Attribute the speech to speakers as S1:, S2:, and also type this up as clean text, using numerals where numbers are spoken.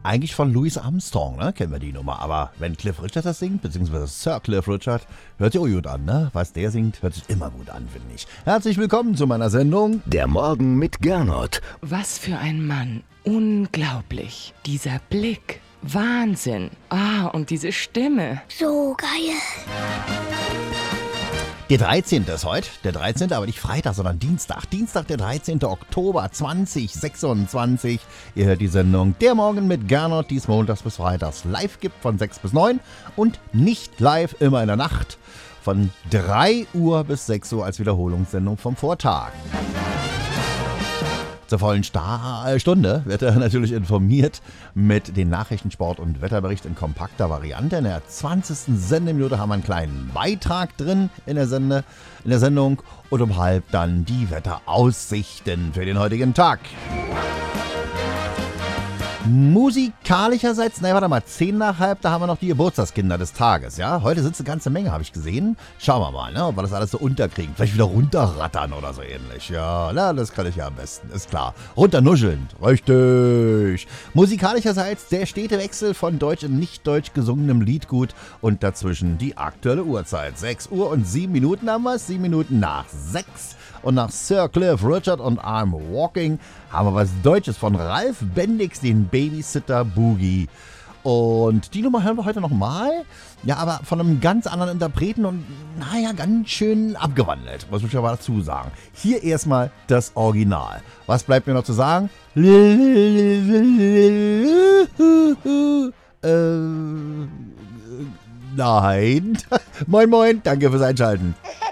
S1: Eigentlich von Louis Armstrong, ne? Kennen wir die Nummer. Aber wenn Cliff Richard das singt, beziehungsweise Sir Cliff Richard, hört sich auch gut an, ne? Was der singt, hört sich immer gut an, finde ich. Herzlich willkommen zu meiner Sendung
S2: Der Morgen mit Gernot.
S3: Was für ein Mann. Unglaublich. Dieser Blick. Wahnsinn. Und diese Stimme.
S4: So geil.
S1: Der 13. ist heute. Der 13. aber nicht Freitag, sondern Dienstag. Dienstag, der 13. Oktober 2026. Ihr hört die Sendung Der Morgen mit Gernot, die es montags bis freitags live gibt von 6 bis 9 und nicht live immer in der Nacht von 3 Uhr bis 6 Uhr als Wiederholungssendung vom Vortag. Zur vollen Stunde wird er natürlich informiert mit den Nachrichten, Sport und Wetterbericht in kompakter Variante. In der 20. Sendeminute haben wir einen kleinen Beitrag drin in der Sendung und um halb dann die Wetteraussichten für den heutigen Tag. Musikalischerseits, 10 nach halb, da haben wir noch die Geburtstagskinder des Tages, ja. Heute sind es eine ganze Menge, habe ich gesehen. Schauen wir mal, ne, ob wir das alles so unterkriegen. Vielleicht wieder runterrattern oder so ähnlich. Ja, na, das kann ich ja am besten, ist klar. Runternuscheln, richtig. Musikalischerseits der stete Wechsel von deutsch und nicht deutsch gesungenem Liedgut und dazwischen die aktuelle Uhrzeit. 6 Uhr und 7 Minuten haben wir es, 7 Minuten nach 6. Und nach Sir Cliff Richard und I'm Walking haben wir was Deutsches von Ralf Bendix, den Babysitter Boogie. Und die Nummer hören wir heute nochmal. Ja, aber von einem ganz anderen Interpreten und naja, ganz schön abgewandelt, muss ich ja mal dazu sagen. Hier erstmal das Original. Was bleibt mir noch zu sagen? Nein. Moin, moin, danke fürs Einschalten.